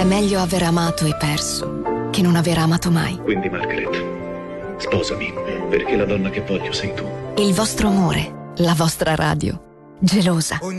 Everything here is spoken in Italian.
È meglio aver amato e perso che non aver amato mai. Quindi, Margaret, sposami, perché la donna che voglio sei tu. Il vostro amore, la vostra radio. Gelosa.